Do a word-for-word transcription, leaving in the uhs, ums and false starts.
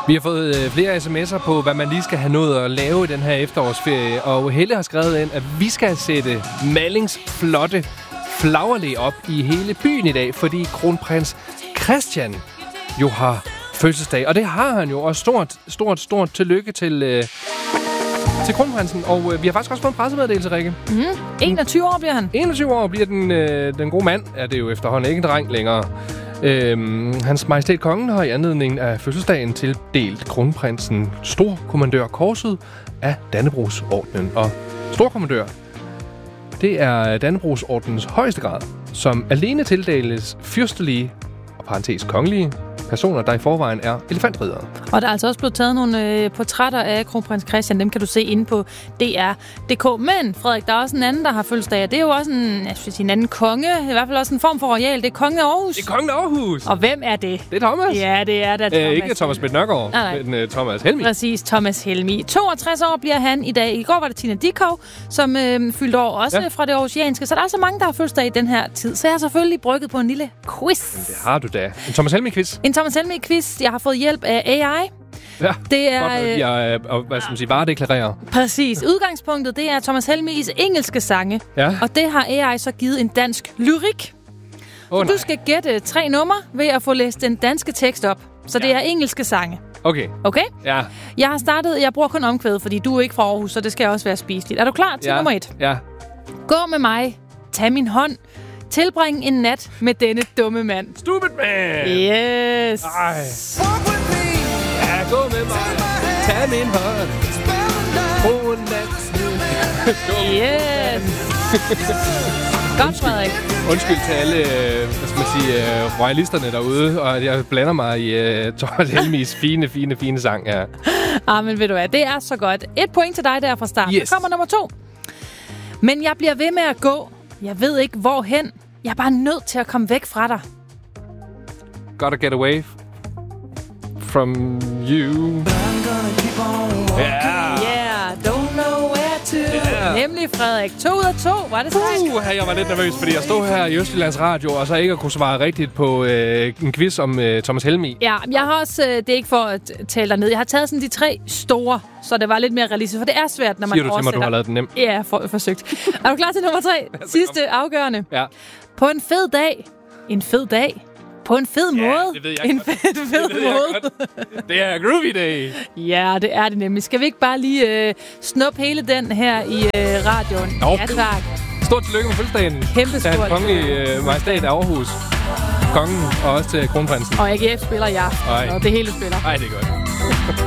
Vi har fået øh, flere sms'er på, hvad man lige skal have nået at lave i den her efterårsferie. Og Helle har skrevet ind, at vi skal sætte Mallings flotte flagerle op i hele byen i dag, fordi kronprins Christian jo har fødselsdag. Og det har han jo, og stort, stort, stort tillykke til, øh, til kronprinsen. Og øh, vi har faktisk også fået en pressemeddelelse, Rikke. Mm. enogtyve år bliver han. enogtyve år bliver den, øh, den gode mand. Ja, det er jo efterhånden ikke en dreng længere. Øhm, Hans Majestæt Kongen har i anledning af fødselsdagen tildelt kronprinsen Storkommandør Korset af Dannebrogsordenen. Og Storkommandør, det er Dannebrogsordenens højeste grad, som alene tildeles fyrstelige, og parentes kongelige, personer, der i forvejen er elefantridere. Og der er altså også blevet taget nogle øh, portrætter af kronprins Christian. Dem kan du se inde på D R punktum d k. Men, Frederik, der er også en anden, der har fødselsdag. Det er jo også en, jeg synes, en anden konge. I hvert fald også en form for royal. Det er kongen af Aarhus. Det er kongen af Aarhus. Og hvem er det? Det er Thomas. Ja, det er da Thomas. Æ, ikke Thomas Bent Nørgaard, nej, nej. men uh, Thomas Helmig. Præcis, Thomas Helmig. toogtres år bliver han i dag. I går var det Tina Dickow, som øh, fyldte år også ja. fra det aarhusianske. Så der er så mange, der har fødselsdag i den her tid. Så jeg har selvfølgelig brygget på en lille quiz. Men det har du da. En Thomas Helmig-quiz. En Thomas Helmig-quiz. Jeg har fået hjælp af A I. Ja, det er godt, at jeg og, hvad skal man sige, varedeklarerer. Præcis. Udgangspunktet, det er Thomas Helmigs engelske sange. Ja. Og det har A I så givet en dansk lyrik. Oh, så nej. Du skal gætte tre numre ved at få læst den danske tekst op. Så ja. det er engelske sange. Okay. Okay? Ja. Jeg har startet, jeg bruger kun omkvædet, fordi du er ikke fra Aarhus, så det skal også være spiseligt. Er du klar til ja. nummer et? Ja. Gå med mig, tag min hånd, tilbring en nat med denne dumme mand. Stupid man! Yes! Ej. Ja, gå med mig, tag min hånd, brug en nat. Yes! Godt, Frederik. Undskyld til alle, hvad skal man sige, uh, royalisterne derude, og jeg blander mig i uh, Thomas Helmigs fine, fine, fine sang her. Ah, men ved du hvad, det er så godt. Et point til dig der fra start. Yes. Så kommer nummer to. Men jeg bliver ved med at gå. Jeg ved ikke hvorhen. Jeg er bare nødt til at komme væk fra dig. Gotta get away from you. Yeah. Yeah, don't know where to. Yeah. Nemlig Frederik. To ud af to. Var det sejt? Uh, jeg var lidt nervøs, fordi jeg stod her i Østjyllands Radio, og så ikke kunne svare rigtigt på øh, en quiz om øh, Thomas Helmig. Ja, jeg har også, øh, det er ikke for at tale dig ned, jeg har taget sådan de tre store, så det var lidt mere realistisk, for det er svært, når man Siger du oversætter. til mig, du har lavet den nem? Ja, for, forsøgt. Er du klar til nummer tre? Sidste afgørende. Ja. På en fed dag. En fed dag. På en fed ja, måde. det ved jeg en godt. fed, fed det ved måde. Det er Groovy Day. Ja, det er det nemlig. Skal vi ikke bare lige øh, snuppe hele den her i øh, radioen? Nå, ja, tak. Stort tillykke med fødselsdagen. Kæmpe stort. Til kongelige øh, majestæt af Aarhus. Kongen og også til kronprinsen. Og A G F spiller jeg. Ej. Og det hele spiller. Nej, det er godt.